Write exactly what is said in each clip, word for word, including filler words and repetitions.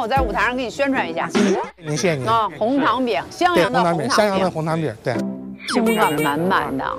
我在舞台上给你宣传一下。 您谢谢您啊，红糖饼，襄阳的红糖饼， 襄阳的红糖饼，对， 幸福感满满的。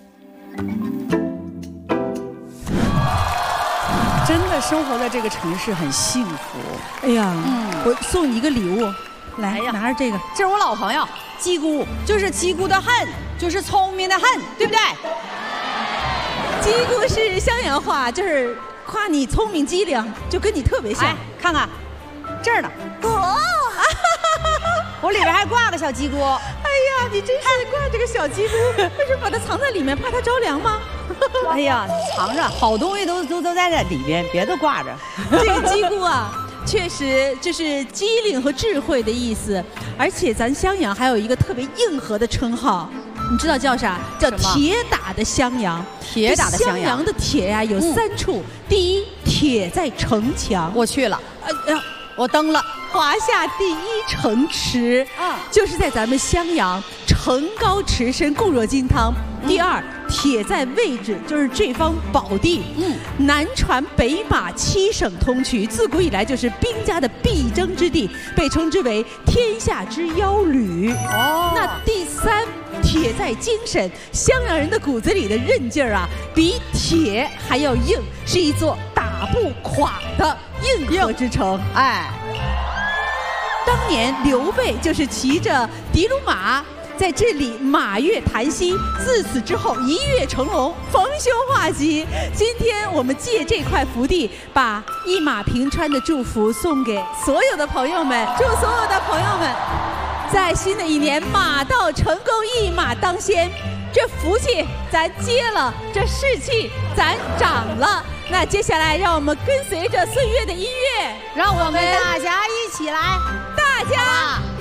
真的生活在这个城市很幸福。 哎呀，嗯、我送你一个礼物，来， 哎、 拿着这个， 这是我老朋友鸡姑，就是鸡姑的恨，就是聪明的恨，对不对？ 鸡姑是襄阳话，就是夸你聪明机灵，就跟你特别像。 哎，看看这儿呢。哦，我里边还挂个小鸡姑。 哎呀，你真是挂这个小鸡姑，为什么把它藏在里面？怕它着凉吗？ 哎呀，藏着好东西都都都在这里边，别都挂着。 这个鸡姑啊，确实就是机灵和智慧的意思，而且咱襄阳还有一个特别硬核的称号，你知道叫啥？叫铁打的襄阳。 铁打的襄阳。 襄阳的铁呀、啊、有三处，嗯、第一，铁在城墙， 我去了， 呃，我登了。华夏第一城池啊，就是在咱们襄阳，城高池深，固若金汤。嗯、第二，铁在位置，就是这方宝地，嗯，南传北马，七省通衢，自古以来就是兵家的必争之地，被称之为天下之腰旅。哦，那第三，铁在精神，襄阳人的骨子里的韧劲儿啊，比铁还要硬，是一座打不垮的硬核之城。哎。当年刘备就是骑着的卢马在这里马跃檀溪，自此之后一跃成龙，逢凶化吉。今天我们借这块福地，把一马平川的祝福送给所有的朋友们，祝所有的朋友们在新的一年马到成功，一马当先。这福气咱接了，这士气咱长了。那接下来让我们跟随着岁月的音乐， 让我们大家一起来， 大家。